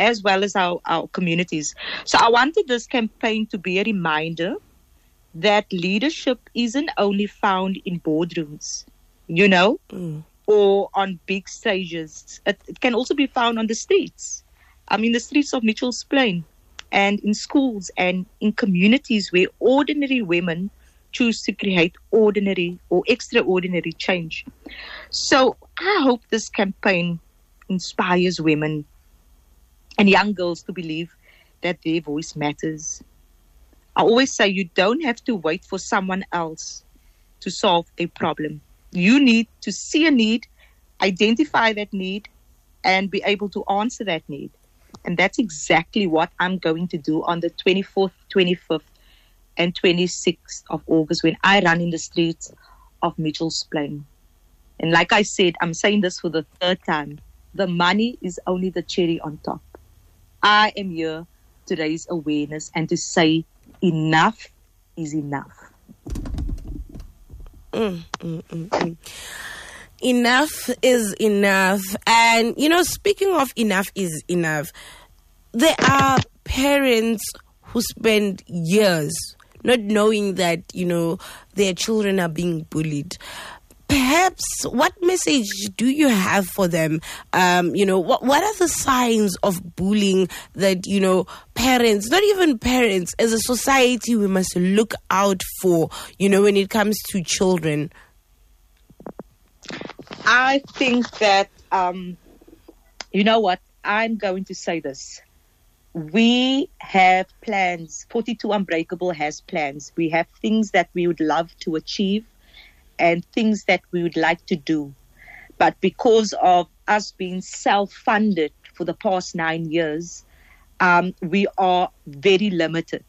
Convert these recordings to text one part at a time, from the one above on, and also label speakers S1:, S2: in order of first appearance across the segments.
S1: as well as our communities. So I wanted this campaign to be a reminder that leadership isn't only found in boardrooms, or on big stages. It can also be found on the streets. I mean, the streets of Mitchell's Plain, and in schools and in communities where ordinary women choose to create ordinary or extraordinary change. So I hope this campaign inspires women and young girls to believe that their voice matters. I always say you don't have to wait for someone else to solve a problem. You need to see a need, identify that need, and be able to answer that need. And that's exactly what I'm going to do on the 24th, 25th, and 26th of August when I run in the streets of Mitchell's Plain. And like I said, I'm saying this for the third time. The money is only the cherry on top. I am here to raise awareness and to say enough is enough.
S2: Enough is enough. And, speaking of enough is enough, there are parents who spend years not knowing that, their children are being bullied. Perhaps, what message do you have for them? What are the signs of bullying that, parents, not even parents, as a society, we must look out for, when it comes to children?
S1: I think that, you know what? I'm going to say this. We have plans. 42 Unbreakable has plans. We have things that we would love to achieve and things that we would like to do. But because of us being self-funded for the past 9 years, we are very limited,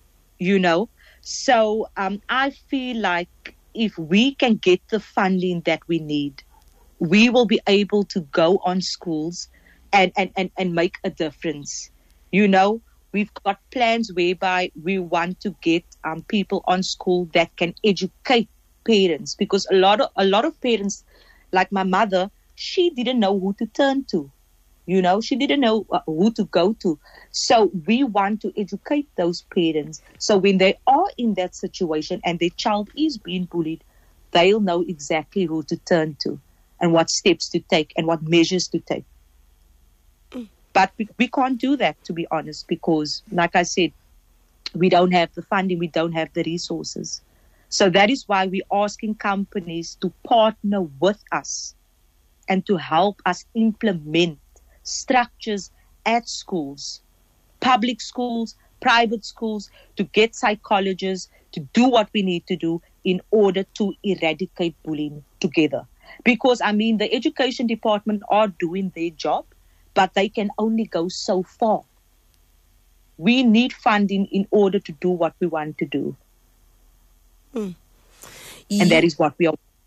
S1: So I feel like if we can get the funding that we need, we will be able to go on schools and make a difference. We've got plans whereby we want to get people on school that can educate parents, because a lot of parents, like my mother, she didn't know who to turn to. She didn't know who to go to. So we want to educate those parents. So when they are in that situation and their child is being bullied, they'll know exactly who to turn to and what steps to take and what measures to take. But we can't do that, to be honest, because, like I said, we don't have the funding, we don't have the resources. So that is why we're asking companies to partner with us and to help us implement structures at schools, public schools, private schools, to get psychologists to do what we need to do in order to eradicate bullying together. Because, the education department are doing their job, but they can only go so far. We need funding in order to do what we want to do. And that is what we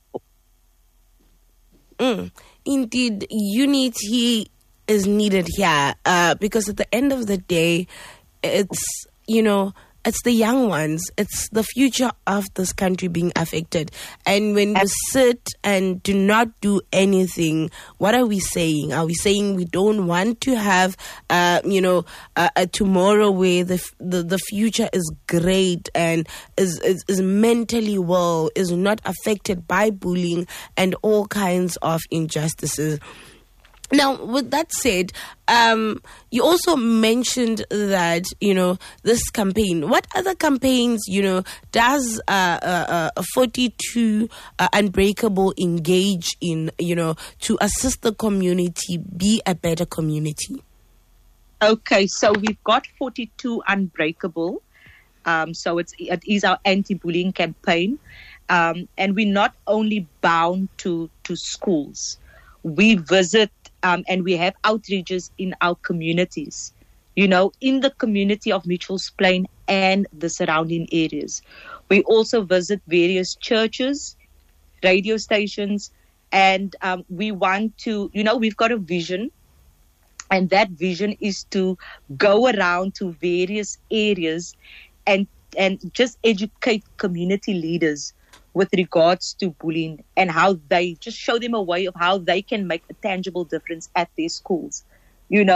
S1: are.
S2: Indeed, unity is needed here, because at the end of the day, it's, it's the young ones, it's the future of this country being affected. And when we sit and do not do anything, what are we saying? Are we saying we don't want to have, a tomorrow where the future is great and is mentally well, is not affected by bullying and all kinds of injustices? Now, with that said, you also mentioned that, this campaign. What other campaigns, does 42 Unbreakable engage in, to assist the community be a better community?
S1: Okay, so we've got 42 Unbreakable. So it is our anti-bullying campaign. And we're not only bound to schools. We visit and we have outreaches in our communities, in the community of Mitchell's Plain and the surrounding areas. We also visit various churches, radio stations, and we want to, we've got a vision, and that vision is to go around to various areas and just educate community leaders with regards to bullying and how they just show them a way of how they can make a tangible difference at their schools.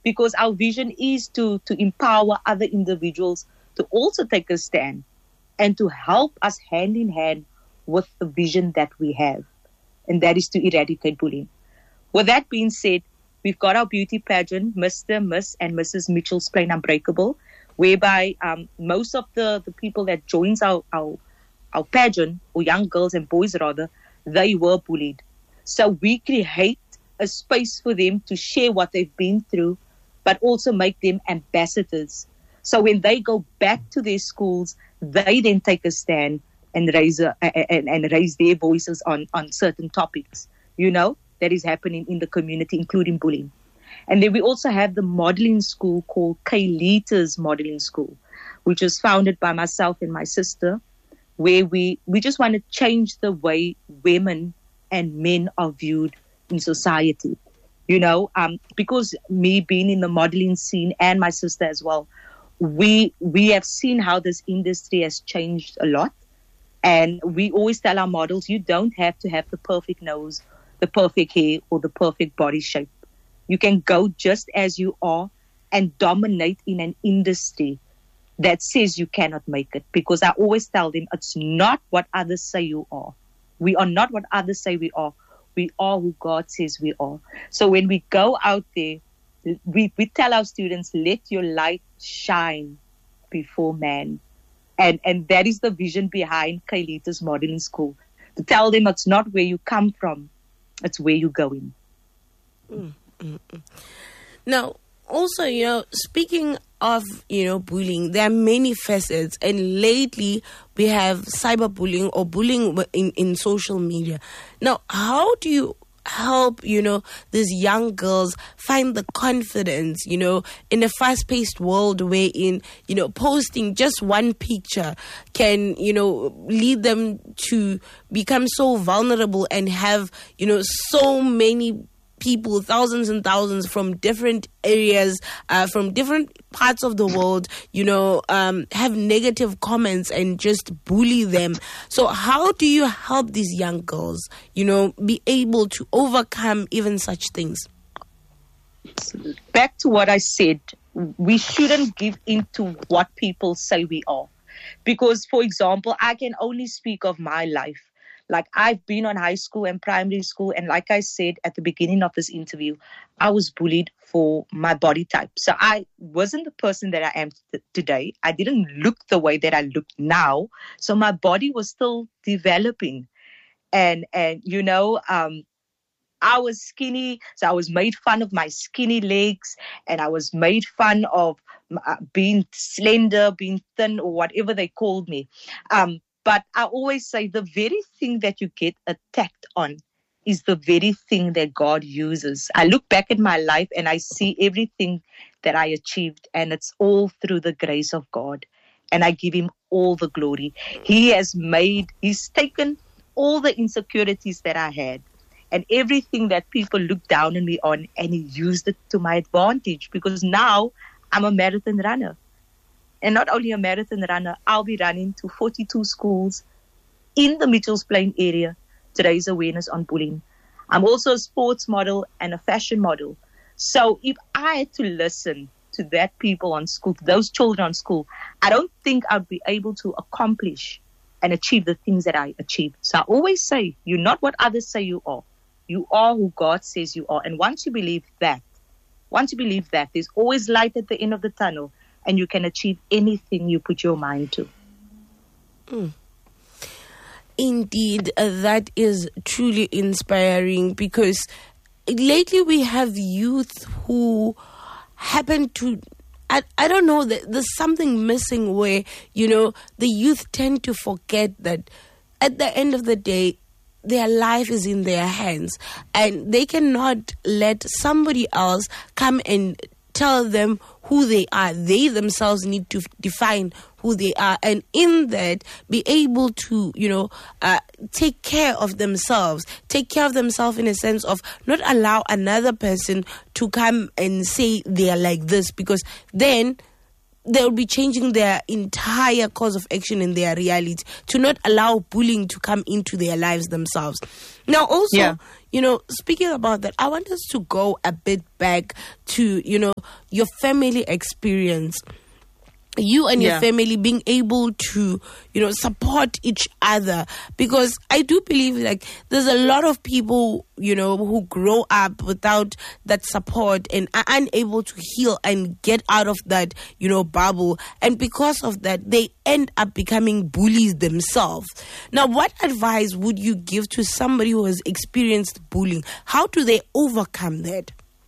S1: because our vision is to empower other individuals to also take a stand and to help us hand in hand with the vision that we have, and that is to eradicate bullying. With that being said, we've got our beauty pageant, Mr., Miss, and Mrs. Mitchell's Plain Unbreakable, whereby most of the people that joins our pageant, or young girls and boys rather, they were bullied. So we create a space for them to share what they've been through, but also make them ambassadors. So when they go back to their schools, they then take a stand and raise their voices on certain topics, that is happening in the community, including bullying. And then we also have the modeling school called Kaylita's Modeling School, which was founded by myself and my sister, where we just want to change the way women and men are viewed in society. Because me being in the modeling scene and my sister as well, we have seen how this industry has changed a lot. And we always tell our models, you don't have to have the perfect nose, the perfect hair, or the perfect body shape. You can go just as you are and dominate in an industry that says you cannot make it. Because I always tell them, it's not what others say you are. We are not what others say we are. We are who God says we are. So when we go out there, we tell our students, let your light shine before man. And that is the vision behind Kaylita's Modeling School. To tell them it's not where you come from, it's where you're going.
S2: Now, also, speaking of, bullying, there are many facets. And lately, we have cyberbullying or bullying in social media. Now, how do you help, these young girls find the confidence, in a fast-paced world wherein, posting just one picture can, lead them to become so vulnerable and have, so many people, thousands and thousands from different areas, from different parts of the world, have negative comments and just bully them. So how do you help these young girls, be able to overcome even such things?
S1: Back to what I said, we shouldn't give in to what people say we are. Because, for example, I can only speak of my life. Like, I've been on high school and primary school, and like I said at the beginning of this interview, I was bullied for my body type. So I wasn't the person that I am today. I didn't look the way that I look now. So my body was still developing. And I was skinny, so I was made fun of my skinny legs, and I was made fun of being slender, being thin, or whatever they called me. But I always say the very thing that you get attacked on is the very thing that God uses. I look back at my life and I see everything that I achieved, and it's all through the grace of God. And I give him all the glory. He's taken all the insecurities that I had and everything that people looked down on me on, and he used it to my advantage, because now I'm a marathon runner. And not only a marathon runner, I'll be running to 42 schools in the Mitchells Plain area to raise awareness on bullying. I'm also a sports model and a fashion model. So if I had to listen to that people on school, to those children on school, I don't think I'd be able to accomplish and achieve the things that I achieved. So I always say, you're not what others say you are. You are who God says you are. And once you believe that, there's always light at the end of the tunnel, and you can achieve anything you put your mind to.
S2: Indeed, that is truly inspiring, because lately we have youth who happen to, I don't know, there's something missing where, the youth tend to forget that at the end of the day, their life is in their hands, and they cannot let somebody else come and tell them who they are. They themselves need to define who they are, and in that be able to, take care of themselves in a sense of not allow another person to come and say they are like this, because then they'll be changing their entire course of action in their reality, to not allow bullying to come into their lives themselves. Now also, speaking about that, I want us to go a bit back to, your family experience. You and your family being able to, support each other, because I do believe like there's a lot of people, who grow up without that support and are unable to heal and get out of that, bubble. And because of that, they end up becoming bullies themselves. Now, what advice would you give to somebody who has experienced bullying? How do they overcome that?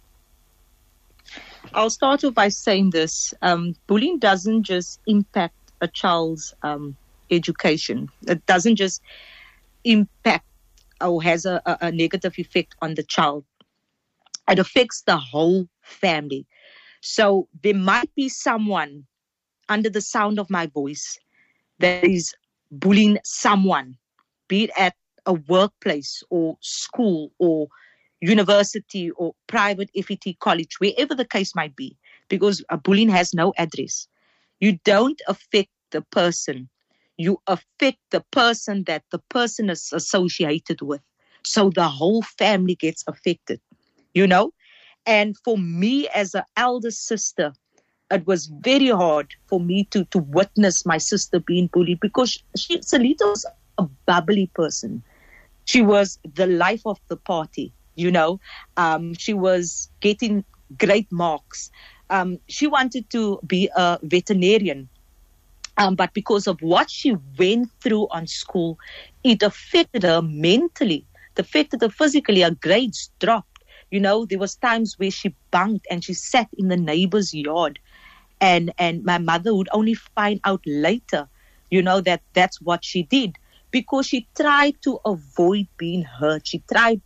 S1: I'll start off by saying this. Bullying doesn't just impact a child's education. It doesn't just impact or has a negative effect on the child. It affects the whole family. So there might be someone under the sound of my voice that is bullying someone, be it at a workplace or school or university or private FET college, wherever the case might be, because bullying has no address. You don't affect the person. You affect the person that the person is associated with. So the whole family gets affected, And for me as an elder sister, it was very hard for me to witness my sister being bullied, because Salita was a bubbly person. She was the life of the party. She was getting great marks. She wanted to be a veterinarian. But because of what she went through on school, it affected her mentally. It affected her physically. Her grades dropped. There was times where she bunked and she sat in the neighbor's yard. And my mother would only find out later, that's what she did. Because she tried to avoid being hurt. She tried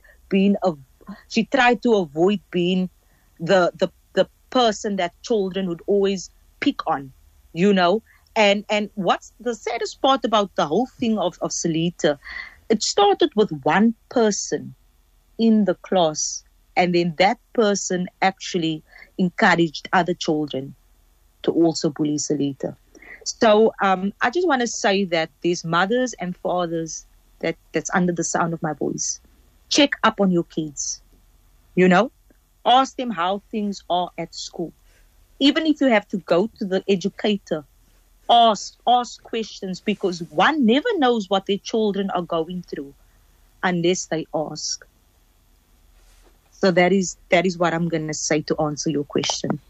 S1: to avoid being the person that children would always pick on, And what's the saddest part about the whole thing of Salita, it started with one person in the class, and then that person actually encouraged other children to also bully Salita. So I just want to say that these mothers and fathers that's under the sound of my voice, check up on your kids, ask them how things are at school. Even if you have to go to the educator, ask questions, because one never knows what their children are going through unless they ask. So that is what I'm going to say to answer your question.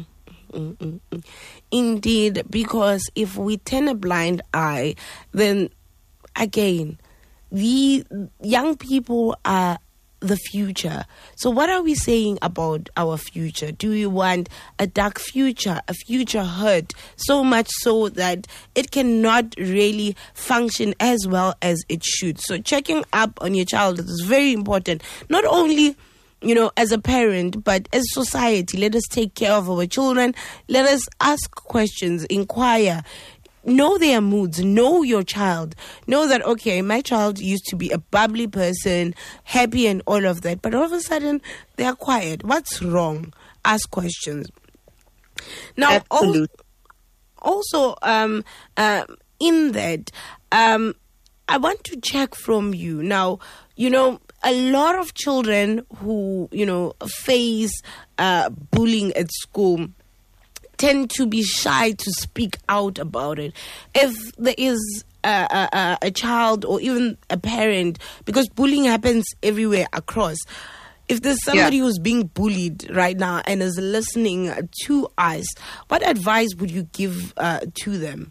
S2: Indeed, because if we turn a blind eye, then again, the young people are the future. So what are we saying about our future? Do we want a dark future, a future hurt, so much so that it cannot really function as well as it should? So checking up on your child is very important. Not only as a parent, but as society. Let us take care of our children. Let us ask questions, inquire. Know their moods, know your child. Know that, okay, my child used to be a bubbly person, happy and all of that, but all of a sudden they are quiet. What's wrong? Ask questions. Now, also, in that, I want to check from you. Now, a lot of children who, face bullying at school tend to be shy to speak out about it. If there is a child or even a parent, because bullying happens everywhere across. If there's somebody who's being bullied right now and is listening to us, what advice would you give to them?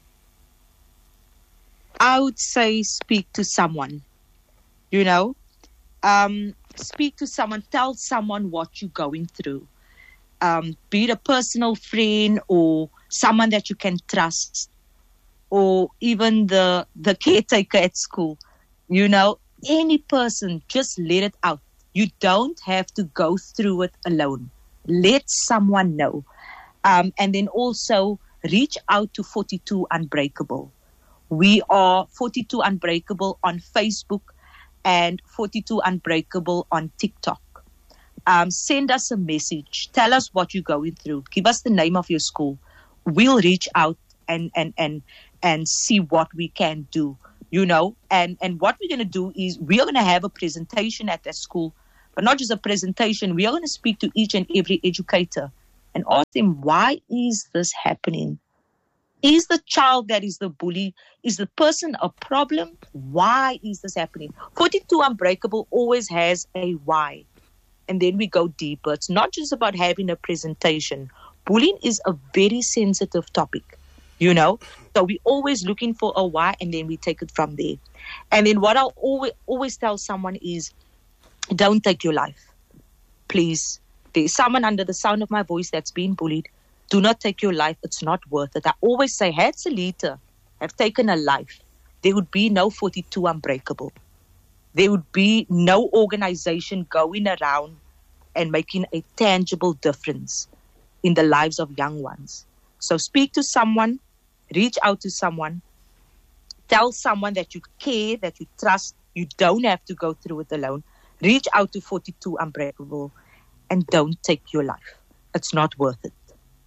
S1: I would say speak to someone, speak to someone, tell someone what you're going through. Be it a personal friend or someone that you can trust, or even the caretaker at school. Any person, just let it out. You don't have to go through it alone. Let someone know. And then also reach out to 42 Unbreakable. We are 42 Unbreakable on Facebook and 42 Unbreakable on TikTok. Send us a message. Tell us what you're going through. Give us the name of your school. We'll reach out and see what we can do, And what we're going to do is we are going to have a presentation at that school but not just a presentation. We are going to speak to each and every educator and ask them, why is this happening? Is the child that is the bully, is the person a problem? Why is this happening? 42 Unbreakable always has a why. And then we go deeper. It's not just about having a presentation. Bullying is a very sensitive topic, you know. So we're always looking for a why, and then we take it from there. And then what I'll always tell someone is, don't take your life. Please. There's someone under the sound of my voice that's being bullied. Do not take your life. It's not worth it. I always say, had Selita have taken a life, there would be no 42 Unbreakable. There would be no organization going around and making a tangible difference in the lives of young ones. So speak to someone, reach out to someone, tell someone that you care, that you trust. You don't have to go through it alone. Reach out to 42 Unbreakable and don't take your life. It's not worth it.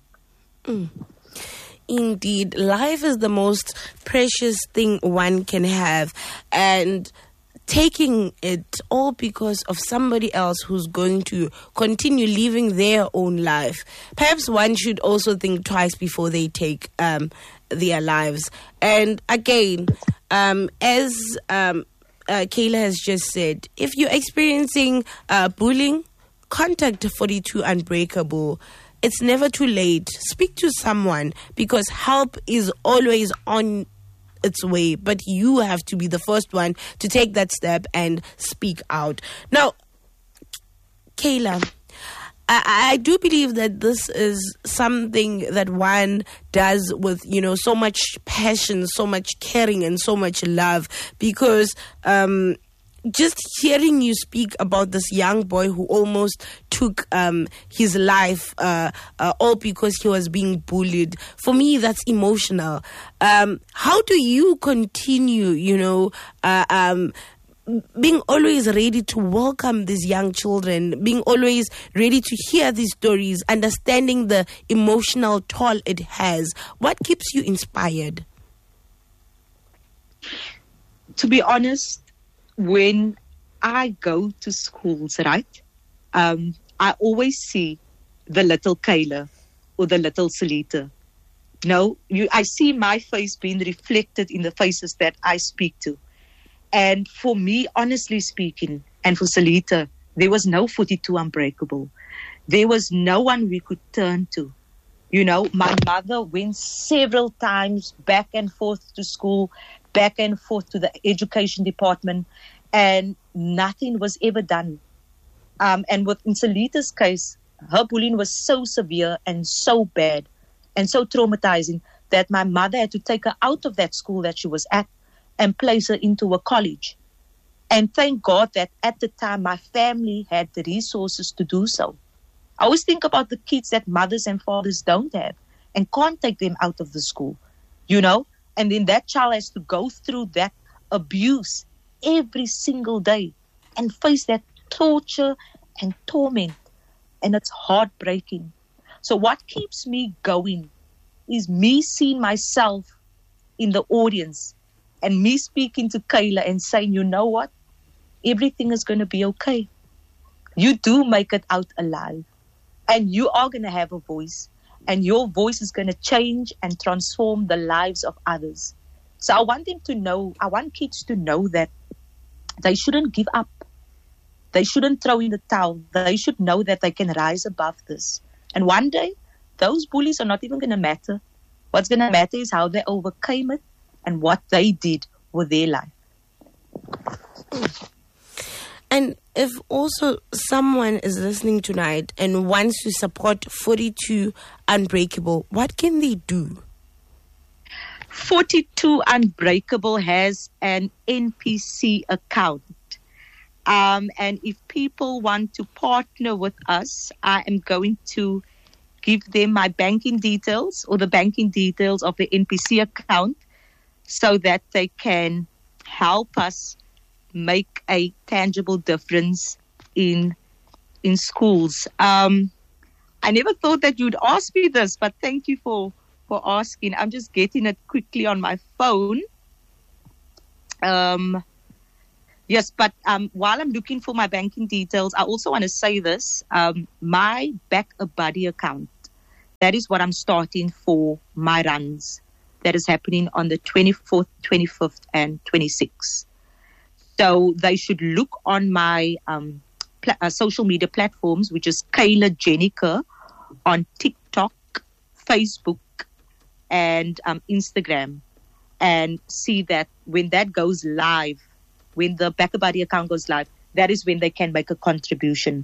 S2: Indeed, life is the most precious thing one can have, and taking it all because of somebody else who's going to continue living their own life. Perhaps one should also think twice before they take their lives. And again, as Kayla has just said, if you're experiencing bullying, contact 42 Unbreakable. It's never too late. Speak to someone, because help is always on its way, but you have to be the first one to take that step and speak out. Now, Kayla, I do believe that this is something that one does with, so much passion, so much caring, and so much love, because just hearing you speak about this young boy who almost took his life all because he was being bullied, for me, that's emotional. How do you continue, being always ready to welcome these young children, being always ready to hear these stories, understanding the emotional toll it has? What keeps you inspired?
S1: To be honest, when I go to schools, right, I always see the little Kayla or the little Selita. I see my face being reflected in the faces that I speak to. And for me, honestly speaking, and for Selita, there was no 42 Unbreakable. There was no one we could turn to. My mother went several times back and forth to school, back and forth to the education department, and nothing was ever done. And in Selita's case, her bullying was so severe and so bad and so traumatizing that my mother had to take her out of that school that she was at and place her into a college. And thank God that at the time my family had the resources to do so. I always think about the kids that mothers and fathers don't have and can't take them out of the school, and then that child has to go through that abuse every single day and face that torture and torment, and it's heartbreaking. So what keeps me going is me seeing myself in the audience and me speaking to Kayla and saying, you know what? Everything is going to be okay. You do make it out alive, and you are going to have a voice, and your voice is going to change and transform the lives of others. So I want kids to know that they shouldn't give up. They shouldn't throw in the towel. They should know that they can rise above this. And one day, those bullies are not even going to matter. What's going to matter is how they overcame it and what they did with their life.
S2: And if also someone is listening tonight and wants to support 42 Unbreakable, what can they do?
S1: 42 Unbreakable has an NPC account. And if people want to partner with us, I am going to give them my banking details or the banking details of the NPC account so that they can help us make a tangible difference in schools. I never thought that you'd ask me this, but thank you for asking. I'm just getting it quickly on my phone. Yes, but while I'm looking for my banking details, I also want to say this. My Back a Buddy account, that is what I'm starting for my runs. That is happening on the 24th, 25th, and 26th. So they should look on my social media platforms, which is Kayla Jenica on TikTok, Facebook, and Instagram, and see that when that goes live, when the Back a Buddy account goes live, that is when they can make a contribution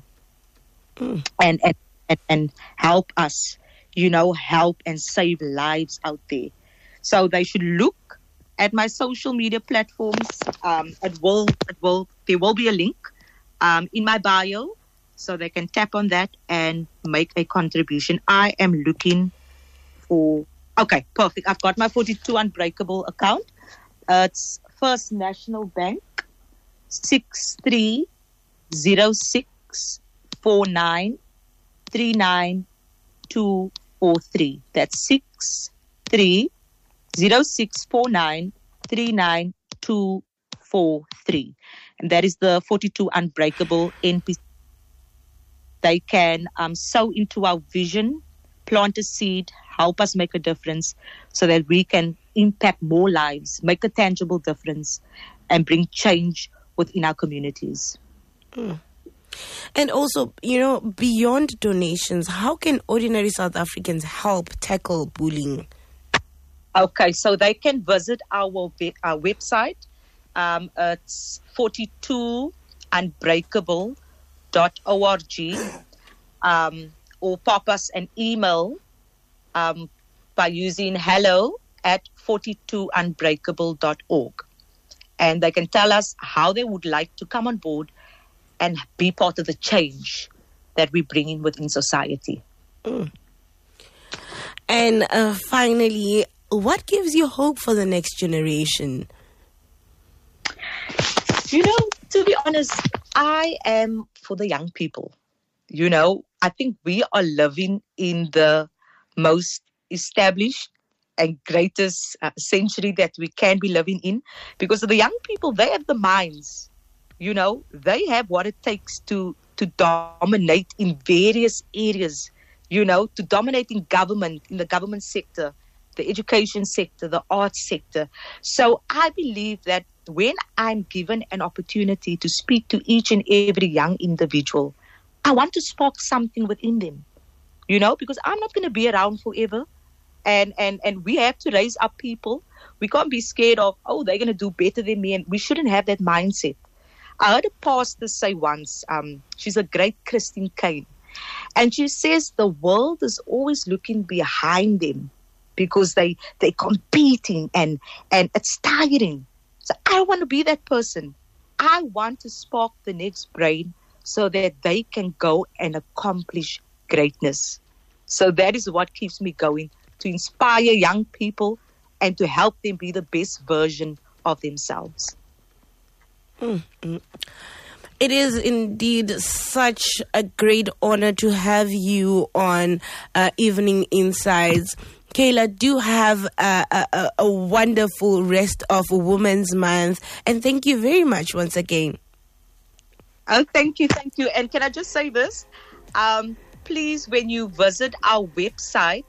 S1: and help us, help and save lives out there. So they should look at my social media platforms. There will be a link in my bio, so they can tap on that and make a contribution. I am looking for. Okay, perfect. I've got my 42 Unbreakable account. It's First National Bank 6306493923. That's 6306493923. And that is the 42 Unbreakable NPC. They can sow into our vision, plant a seed, help us make a difference so that we can impact more lives, make a tangible difference, and bring change within our communities.
S2: And also, beyond donations, how can ordinary South Africans help tackle bullying?
S1: Okay, so they can visit our website. It's 42unbreakable.org, or pop us an email by using hello@42unbreakable.org. And they can tell us how they would like to come on board and be part of the change that we bring in within society.
S2: And finally, what gives you hope for the next generation?
S1: To be honest, I am for the young people. I think we are living in the most established and greatest century that we can be living in, because the young people, they have the minds, they have what it takes to dominate in various areas, to dominate in the government sector, the education sector, the arts sector. So I believe that when I'm given an opportunity to speak to each and every young individual, I want to spark something within them, because I'm not going to be around forever. And we have to raise up people. We can't be scared of, they're going to do better than me. And we shouldn't have that mindset. I heard a pastor say once, she's a great Christine Kane. And she says the world is always looking behind them because they're competing and it's tiring. So I want to be that person. I want to spark the next brain so that they can go and accomplish greatness. So that is what keeps me going, to inspire young people and to help them be the best version of themselves.
S2: It is indeed such a great honor to have you on Evening Insights. Kayla, do have a wonderful rest of Women's Month, and thank you very much once again.
S1: Oh, thank you. And can I just say this? Please, when you visit our website,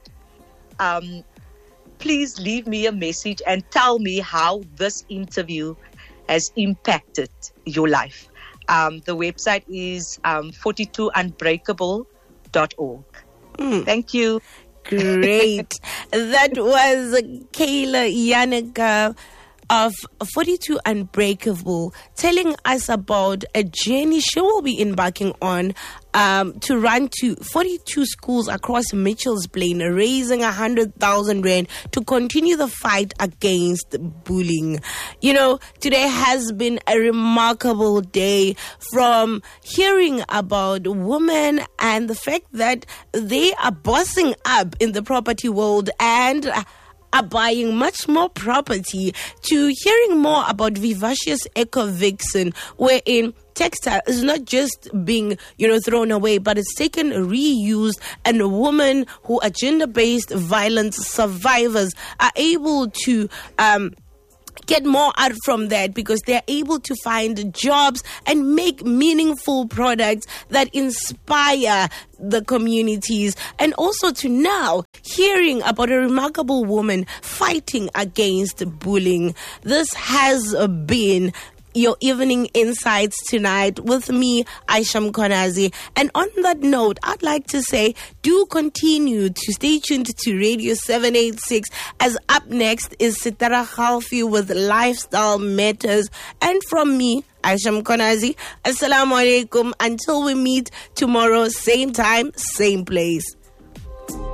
S1: please leave me a message and tell me how this interview has impacted your life. The website is 42unbreakable.org. Thank you.
S2: Great. That was Kayla Jenica of 42 Unbreakable, telling us about a journey she will be embarking on to run to 42 schools across Mitchell's Plain, raising 100,000 rand to continue the fight against bullying. Today has been a remarkable day, from hearing about women and the fact that they are bossing up in the property world and are buying much more property, to hearing more about Vivacious Eco Vixen, wherein textile is not just being, thrown away, but it's taken, reused, and women who are gender-based violence survivors are able to get more out from that, because they're able to find jobs and make meaningful products that inspire the communities. And also to now hearing about a remarkable woman fighting against bullying. This has been your evening insights tonight with me, Aisha Mkhwanazi. And on that note, I'd like to say, do continue to stay tuned to Radio 786, as up next is Sitara Khalfi with Lifestyle Matters. And from me, Aisha Mkhwanazi, Assalamu alaikum. Until we meet tomorrow, same time, same place.